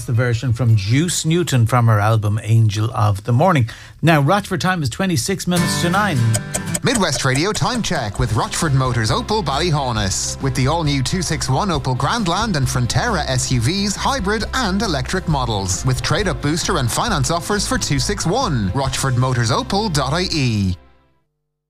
the version from Juice Newton from her album Angel of the Morning. Now, Rochford time is 26 minutes to 9. Midwest Radio time check with Rochford Motors Opel Ballyhaunis. With the all-new 261 Opel Grandland and Frontera SUVs, hybrid and electric models. With trade-up booster and finance offers for 261. RochfordMotorsOpel.ie.